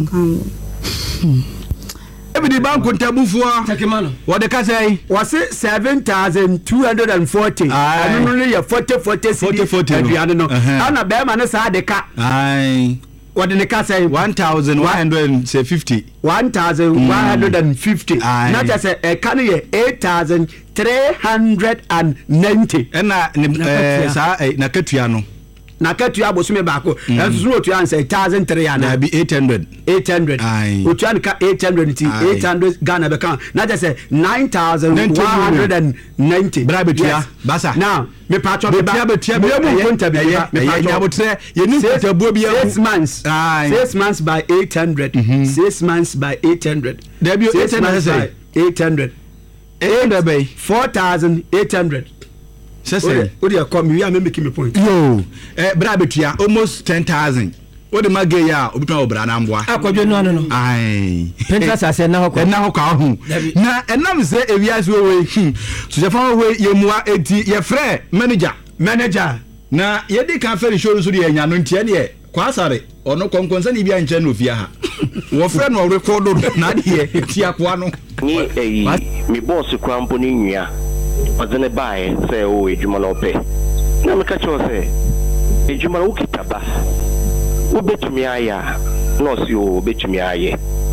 ebidi banko ntabufuo takemano wode ka say wase seven thousand two hundred forty anu no ye forty forty forty aduane no ana be ma ne sa de ka ai wode ne ka say one thousand one hundred fifty one thousand one hundred fifty na just say e kan ye eight thousand three hundred ninety ena sa na katua no na katua bosume baako enso no otua answer one thousand three hundred na be eight hundred eight hundred otua nka eight hundred ti eight hundred Ghana be kan na just say nine thousand one hundred ninety bra betua basa now me patcho be betua betua me mu konta be me patcho abotre ye ni konta bo bia six months six months by eight hundred six months by eight hundred there be eight hundred say eight hundred eight hundred by four thousand eight hundred sese o dey come we are making me point yo eh bra betua almost ten thousand o de mage ya obitwa obra na mboa akwadwo no no ai Pinterest ase na hokọ na hokọ ahu na enam se ewiase we so jafa we yemua eti ye frɛ manager manager na ye di kan fere show so de nya no ntie ne kwasare ono konkonsa ni bia nche no fia ha wo frɛ no record na de ti akwa no ni eh mi boss kwampo ni nwia odene bae se o ejuma no pe na me ka cho se ejuma wo kitaba wo betumi aya no si o betumi aye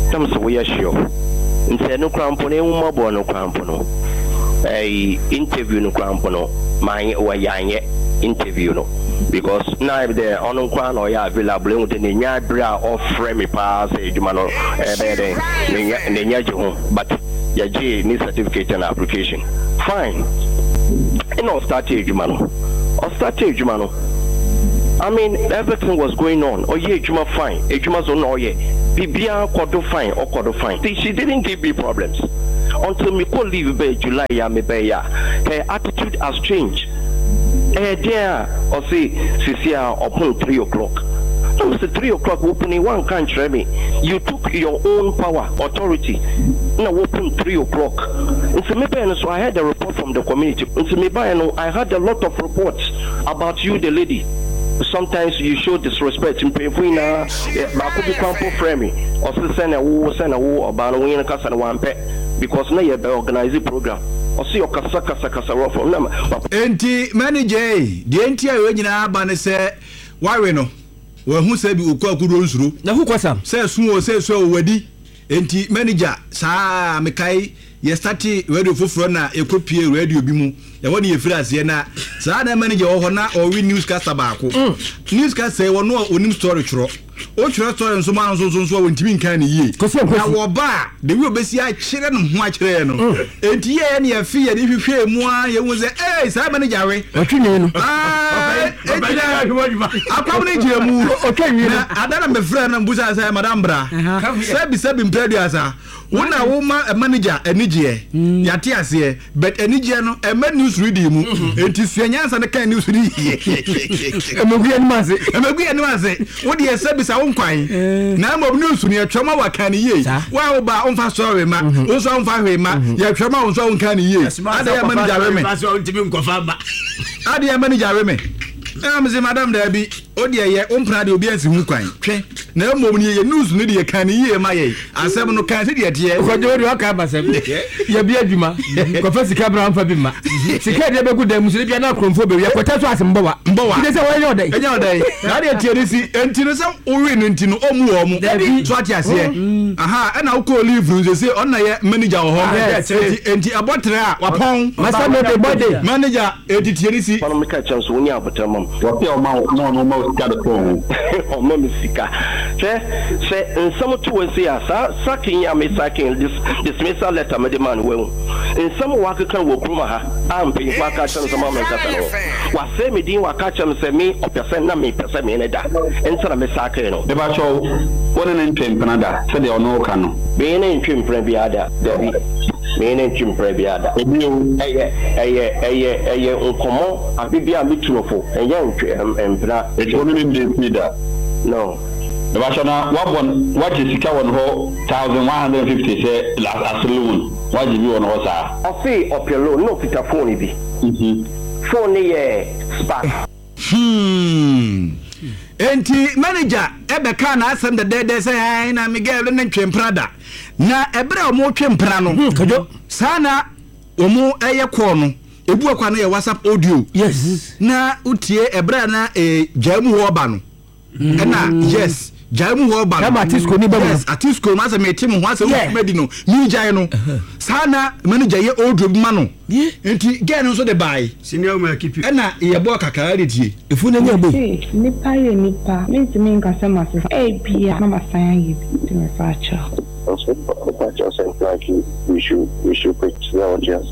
tam so we are sure nse no krampo ne mu mabo no krampo no eh interview no krampo no my wa yanye interview no because now if there on kwan or ya available with the nya bra offer me pass eduma no eh be dey ne nya je ho but ya je ni certificate and application fine and all start eduma no all start eduma no I mean everything was going on oh yeah eduma fine eduma so no yeah bibia kodo fine or kodo fine she didn't give me problems until me could leave by July ya me by ya her attitude has changed. Eh, dear, or say, Cecilia, upon three o'clock. So it's three o'clock opening one country. Me, you took your own power, authority. Now open three o'clock. And so maybe so I had a report from the community. And so maybe I had a lot of reports about you, the lady. Sometimes you show disrespect in people na I could be campo frame or send a woo send a woo about win a casa one pet because now you organize a program. Osi okasa kasa kasa rofo na enti manager de enti ayo nyina ba ne se wawe no we hu se bi okwa kuro nsuro na hu kwasam se suo se so wadi enti manager saa mekai ye start radio foforo na ekopie radio bi mu ya woni ye frase na saa na manager wo ho na o wi newscaster ba ko newscaster wo no onim story chro o chro story nso ma nso nso wo ntimi nkan ne yie na wo ba de wi obesi a kire no ho a kire no enti ye ne ya fi ye ni hwehwe mu a ye hu se eh saa manager we otwini no ah akwa ne je mu otwini no adana me frɛ na mbusa sa madam bra sabi sabi mpredi asa wona wo ma manager enigye yate ase but enigye no e ma news reading mu enti suanyansa ne kan news reading emegu enu ase emegu enu ase wo de sabi sa won kwan na mo news ne atwama wa kan ye wa wo ba onfa story ma wo so onfa hwe ma ya twama wo so won kan ye ade ya manager we me ade ya manager we me am ze madam da bi odi ye ompra de obi ansi hu kwan twe na mom ne ye news ne de kan ye ma ye asem no kan se de tie ko de odi aka ba se ye bi adwuma ko fa sika bra amfa bi ma sika de be gu da musu bia na kromfo be ye kwata so asem mbawa mbawa ide se wo ye odai enya odai na de tie ni si enti no se owi no enti no omu wo mu so ati ase aha na wo ko leave no se on na ye manager wo ho enti abotre a wapon master no de body manager enti tie ni si pano me ka chance wo ni abotre mam what your mouth no no no got the phone o mo mi sika che se nsam to we say asa sakin ya me sakin this dismissal letter me demand we nsam wa ka kan wo kruma ha am pe kwa ka chan sama me kasa no wa se me din wa ka chan se me o person na me person me ne da ensana me sakin no de ba cho wona ne ntwem panada se de ono ka no be ne ntwem pran bi ada da bi me ne ntwem pran bi ada eye eye eye eye nkomo abibia mitunofo eye ntwem empra ejono ne de da no the bashana wabon what is sika won ho one thousand one hundred fifty say last loan what you won ho sa o fi opelo no fita phone bi mhm phone ye spark hmm enti manager ebe ka na asem de de say ai na Miguel ne ntwemprada na ebre o mo twempra no kajo sana o mo eye ko no ebu akwa na ye WhatsApp audio yes na utie ebre na e jamu ho ba no na yes jamu ho ba kama atisco ni ba yes atisco ma se metim ho ase medi no ni jai no sana manager ye audio bi ma no enti get no so de buy senior ma keep e na ye bo kakara de tie efu na nya bo nipa ye nipa menti me nka se mase e bia na masan ye bi me fa cha also but just like we should we should put now just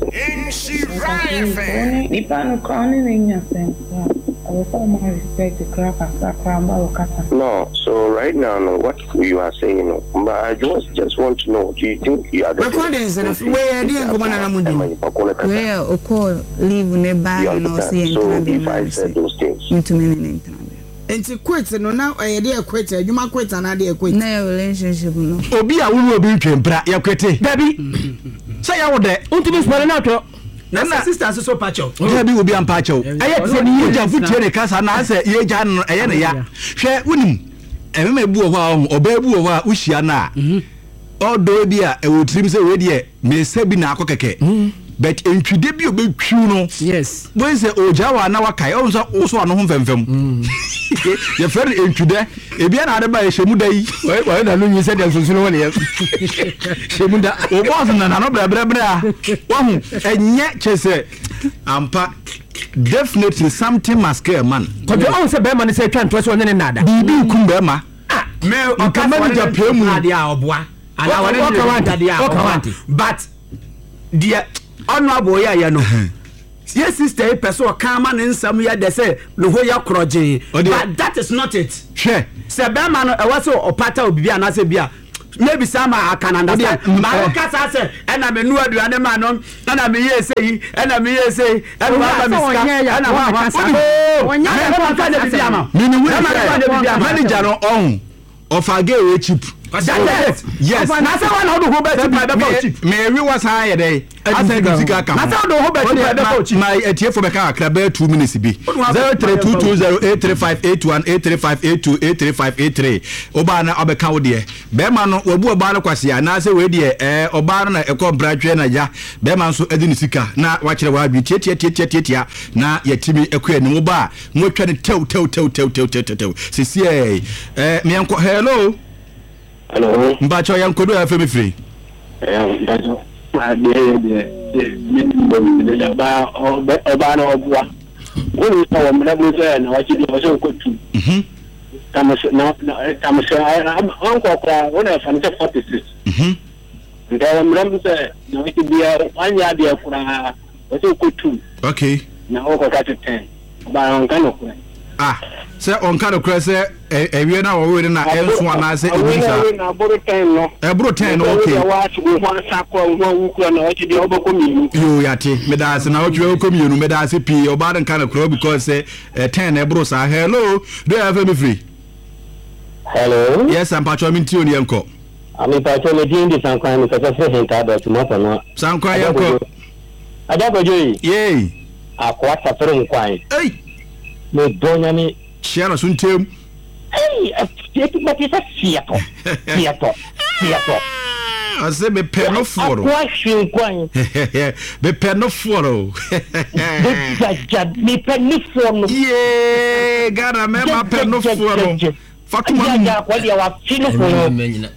nipa no kani nya sense I will follow my respect the crack and crack. No, so right now, no, what you are saying, no, but I just just want to know, do you think you are the where didn't go on where o call leave nearby and all see so if I said those things into meaning enti quit no now e dey quit adwuma quit na dey quit na relationship no obi a wo obi twempra ya kwete dabi say ya wo de untimi spare na to na na sisters so pacho ya bi obi am pacho aye tse ni ye ja futie ne kasa na ase ye ja no eye ne ya hwe wunim eme ma bu o ho oba bu o ho a uhia na odo bi a e wotrim se we de me sabi na akokeke but entwide bi obetwu no yes when say ojawa na wakai o so so ano ho mfemfem ye fer entwide e bia na ade ba ye shemu da yi wai na no nyi se dem sunsun woni ye shemu da o boss na na no brebre bre a wa hu enye chese ampa definitely something must kill a man ko be on say be man say twa so ne nada bibi nkum be ma me o ka manager pemu ade a oboa ala wale o ka wanti o ka wanti but dia honorable ya ya no yes sister e person kan ma ne nsam ya de say no ho ya kroje but that is not it hwe se be ma no e wa so opata obibi anase bia maybe some I can understand ma o ka sa say e na me nu aduane ma no na me ye say e na me ye say e na ma me ska e na ma ka sa onya e ma ka de bibia ma me ni we manager no on of again cheap yes yes na say one do ho bet by cheap me we was high day asa music ka na say do ho bet by cheap my etie for beka akra be two minutes bi zero three two two zero eight three five eight one eight three five eight two eight three five eight three oba na obeka wo de be ma no wabu oba na kwase ya na say we de eh oba no na ekọ bratwe na ya be ma nso edi ni sika na wa kire wa bi tie tie tie tie tie na yetimi ekọ ni mo ba mo twa ne tew tew tew tew tew tew tew sisi eh eh me enko hello hello mbacho yankodo ya femi free eh mbacho ade de de de ba oba na obua woni so wo mna mo se na wachi de so ko tu mhm tamas na tamas an ko kwa wona fa nta forty-six mhm nda wo mna mo se na wachi bia anya de kura wachi ko tu okay na o ko ka ten ba an kan ko ah se on kan ko se ewie na wo we na enso ana se ebisa na boro ten no e boro ten no okay wa ti go ho sakọ wo wuku na wachi de oboko mienu yo yate me da se na wo twe ko mienu me da se pi o ba dan kan ko because say ten e boro sa hello do you have me free hello yes I'm patcho me ti oni enko ami patcho me di ndi sankwan mi kasa se henta do tomato no sankwan enko aja ko joyi ye akwa tapere nkwan ei me donya mi chiana suntem ei eti matisa fiato fiato fiato ase me pe no foro akwa hwinkwan me pe no foro de jaja me pe no foro ye gara me ma pe no foro fatuma ya kwa dia wa fino foro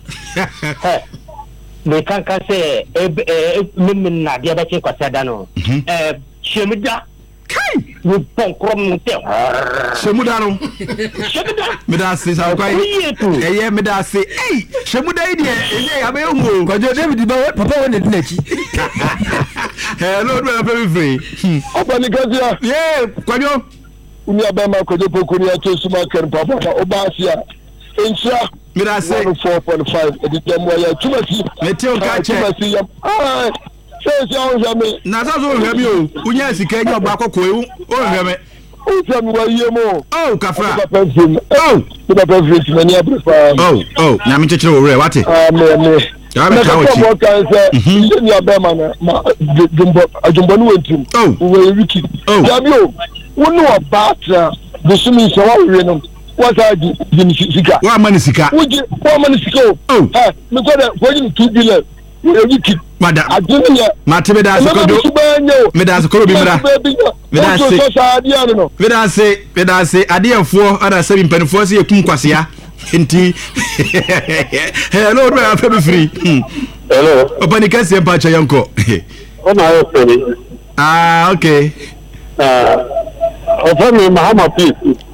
me kan kan se e me na dia ba che kwasa da no eh shemida kai wo pon krom te shemuda no shemuda me da se sa kwai eh ye me da se eh shemuda ide eh ya be ngo kwajo David ba papa won de nachi hello do pay free opa ni gazia ye kwajo uni abama kwajo pokuni ya chesuma ken papa obasia encha me da se four point five editemo ya tumasi me te o ka che tumasi ya ah se se on jame na sa so hwe mi o unya sika nya oba kokko e o hwe me o se mi wa ye mo oh kafra oh the perfect many abrefa oh oh na mi chechire wo re wate ah me me ya me ka wachi mo kan se ni abema na ma jumbo jumbo ni wentim oh we wiki ya mi o wonu obatra busumi se wa we no wata di di sika wa mani sika wuji wa mani sika oh eh me ko da ko ni two billion we wiki mada aduniya mate me da se ko do me da se ko bi mra me da se me da se me da se adefo ada se bi mpanifo se yekum kwasea enti hello do ya fe free hello opa ni kasi empa cha yanko o na yo fe ah okay ah o fe mi Muhammad please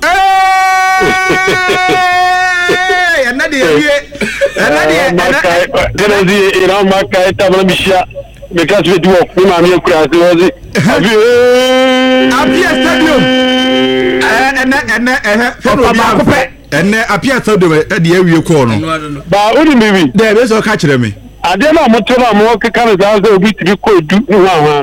eh anadi ye anadi anadi ina maka tabla misha because we do work we ma me kura se wozi Apia stadium eh ene ene eh fo ba ko pe ene Apia stadium e de awie ko no ba odi bibi de be so ka kire me ade na mo tira mo ke kan za za obi ti ko edu ni wa wa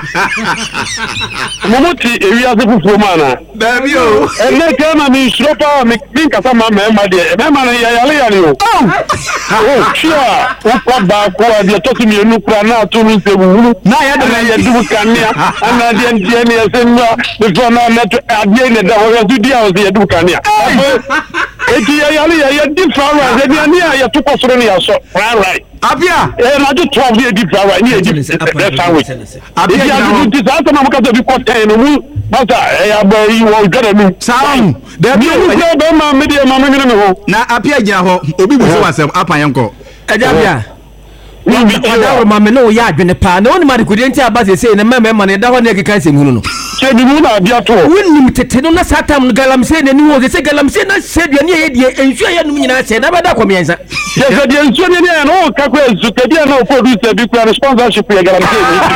no mo ti ewi aze fufu ma na da bi o ene ke na mi shropa mi min ka sa ma me ma de me ma na ya ya ya ni o oh chia o pa ba ko ade to ti mi enu kra na to mi se wuru na ya de ya du kania ana de de ni se nwa bi fo na na to ade ne da ho ya du dia o se ya du kania eti ya yale ya deep fried rice ni ani ya to kosoro ni ya so fried rice apia eh na do twelve ni deep fried rice ni e deep sandwich apia ya do disaster na maka bi ko ten no mu bata ya ba yi wo gada mi sound da bi o be ma me de ma me ne ho na apia gina ho obi bu so wasem apan yanko eja bia Oda ma me no ya adwene pa na oni ma de kudenti abase sei na mema ma ne da ho na keka nsem hunu no che bi mu na bia to wonni tete no na satam galam sei na ni wo se galam sei na se duane ye die ensu ya num nyina se na bada komiensa se se die ensu ne ne no ka ko ensu ke dia no producer bi ko sponsorship ya galam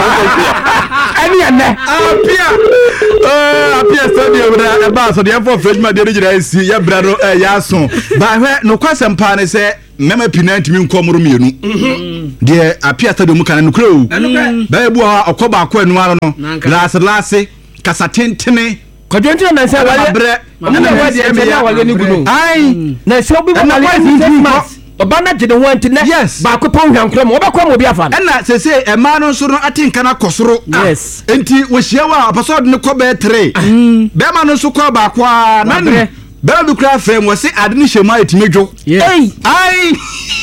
sei ani anne apia eh apia studio bra e ba so de for freshman de gira esi ya bra no eh ya so ba hwe no kwasem pa ne se mema pinanti mi nkomro mienu de apia stadium mu kana nukro ba ebu a okoba akọ enu aro no last last kasa tentene kwadwenti na nsa wale na na wadi na wale ni guno ai na se obi mo wale ni oba na gene ho antene ba ko pon hwankro mo oba ko mo bi afa na se se e ma no nso no atinka na kosoro yes enti wo hiewa aposod ne ko be three be ma no nso ko ba kwa na ne Bella do cry frame was say adini shema etimedwo. Hey, ai.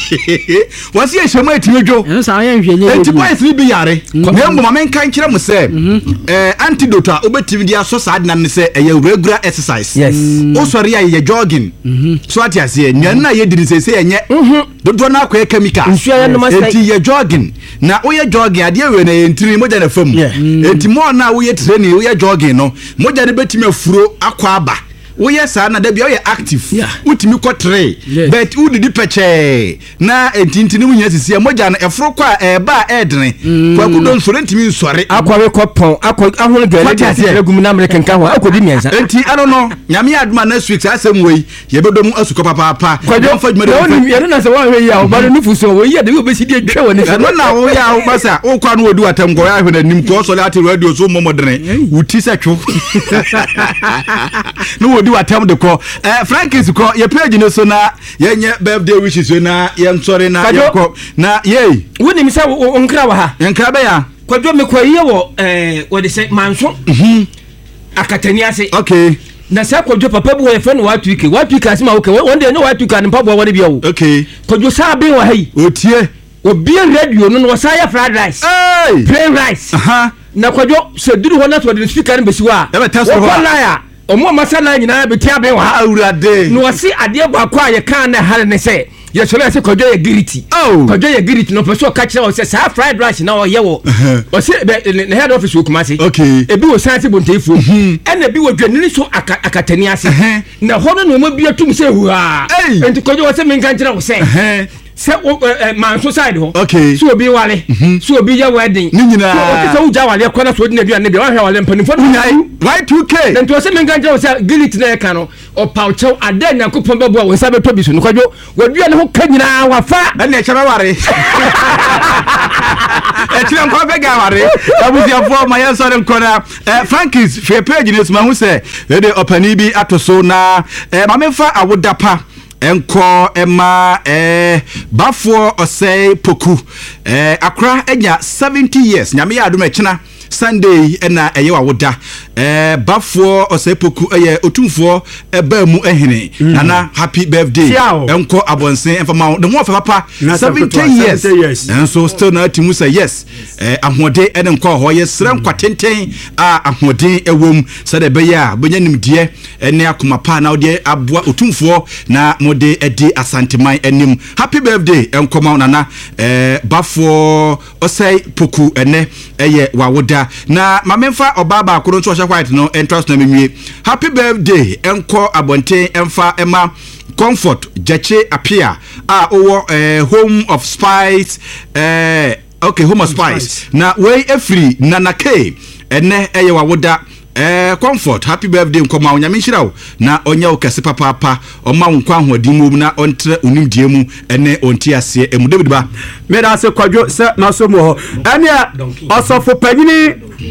Was say shema etimedwo. En sa yan hwenye. Enti boys ni bi yare. Na mbo ma men kan kire mo say eh antidote a obetimi dia so sa adina ne say eh regular exercise. Yes. O sori ya ye jogging. So ati ase nyan na ye diri say say enye. Dodo na akwa chemical. Enti ye jogging. Na o ye jogging ade we na ye ntiri moja na fam. Enti mo na wo ye training wo ye jogging no. Moja ne betimi afuro akwa aba. We yes na da bia we active utimi ko three but udidi peche na entintini munya sisi moja na efro kwa e ba edene kwa kudo nsore ntimi nsore akwa we ko pon akwa ahun gele dia gum na american kan ho akodi miensa enti ano no nyame aduma next week asem we ye bedom asuko papa papa kwa fa dwuma de ye na se wa we ya oba no nufuso we ye de we besidi atwa woni se no na wo ya wo basa wo kwa no odu atam go ya hwe nim ko so lati radio so momodene uti se twu no di watam de ko eh Frankis ko ye page no so na ye nye birthday wishes na ye nsore na ye ko na ye woni mi sa onkra wa ha nkra be ya kwadwo me ko ye wo eh wo de se manso mhm akatani ase okay na sa kwadwo papa bu ye friend wa tuike wa tuike asema okay won de no wa tuike an papa woni bia wo okay kwadwo sa be wa hai otie obi radio no no sa ya fried rice hey plain rice aha na kwadwo se duru ho na so de speaker no besi wa e be test ho omo masana nyina betia be wa awurade no wasi ade gbakwa ye kan na hare ne se ye so le se kwadwo ye giriti kwadwo ye giriti no person ka kire o se sa fried rice na o ye wo o se ne head office wo kuma se okay ebi wo sanse bontefu e na bi wo dwanini so akatani ase na hono no mo bi atum se hu ha enti kwadwo wo se men kan kire wo se se man so side ho so obi wale so obi ya wedding ni nyina so so uja wale kwana so odina bia ne bia wa hwe wale mpanifo right two k then to se men kan jawo se gilit na ka no o pauchew ade nyakopon bebo wo sa beto bi so no kwadwo wadua ne ho ka nyina wafa na ne chama ware e tira nko be ga ware abusia fo ma ya sore nkona Frankis fe page ne suma hu se e de opani bi atoso na ma mefa awodapa enko ema eh bafo osei poku eh akra enya seventy years nyame ya adom ekena Sunday ena eye wa woda eh bafo osepoku eye otumfo eba mu ehene nana happy birthday enko abonsen enfama de ho papa seventy years and so still na timu say yes eh ahode ene nko ho ye sra nkwatenten a ahode ewom se de be ya bonya nimdie ene akoma pa na ode aboa otumfo na mode edi asanteman enim happy birthday enko ma nana eh bafo osei poku ene eye wa woda na mamemfa obaba akoro nso white no entrance na menwie happy birthday enko abonten emfa ema comfort jache apia a owo eh, home of spice eh okay home of spice na we efri nanake ene eye wa woda eh comfort happy birthday nkoma onyame nhirawo na onya okese papa papa oma nkwa ahodi mu na ontre onimdie mu ene onti ase emu David ba me da se kwadwo se na so mo ho ene osofo panyini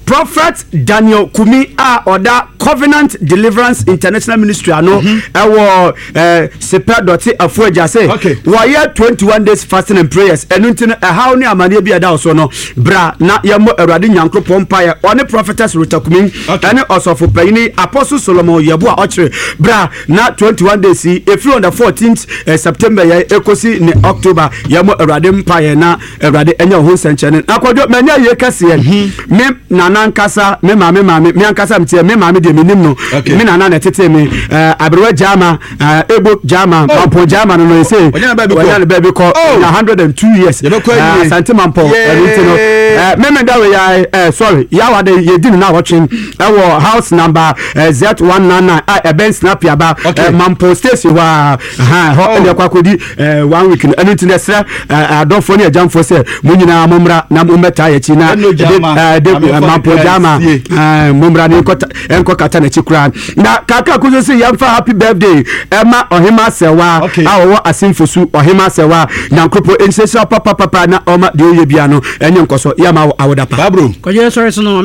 Prophet Daniel Kumi a oda Covenant Deliverance International Ministry ano ewo eh sepa doti afuaja say we year twenty-one days fasting and prayers enu ntino e how ne amane bia da so no bra na yemo Awurade Nyankopon paye one prophetess Ruta Kumi ene osofo payini Apostle Solomon Yabu a ochre bra na twenty-one days efri on the fourteenth uh, September ya ekosi ne October yemo Awurade mpaye na Awurade enya ho senchene akwadwo manya ye kase me nana nkasa me mame mame me ankasa mtie me mame de menim no me nana na tete me uh, abrewa jama uh, ebo jama mampo jama no no say wanya baby ko na one hundred two years uh, santimampo erintino uh, me me dawe ya uh, sorry ya wade ye din na watching our house number uh, Z one nine nine uh,eben snap yaba uh, mampo station wa ha ho ele kwakodi uh, one week erintino sra adofo ne jamfo say munyina momra na mummeta ya chi na de mampo jama momra ne nkota enko kata na chi kura na kaka kuzo say yamfa happy birthday ema ohima sewa awo asimfosu ohima sewa nyankropo ensesa papa papa na oma de oye bia no enye nkoso yama awoda pa babro ko je sorry so no